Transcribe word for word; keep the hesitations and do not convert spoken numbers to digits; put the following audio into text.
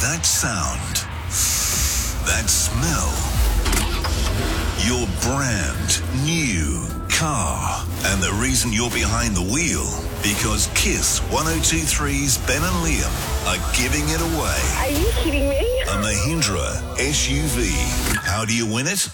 That sound. That smell. Your brand new car. And the reason you're behind the wheel, because Kiss one oh two three's Ben and Liam are giving it away. Are you kidding me? A Mahindra S U V. How do you win it?